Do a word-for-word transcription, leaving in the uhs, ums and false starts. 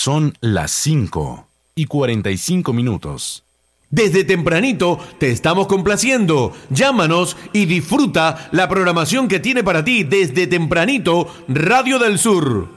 Son las cinco y cuarenta y cinco minutos. Desde tempranito te estamos complaciendo. Llámanos y disfruta la programación que tiene para ti desde tempranito Radio del Sur.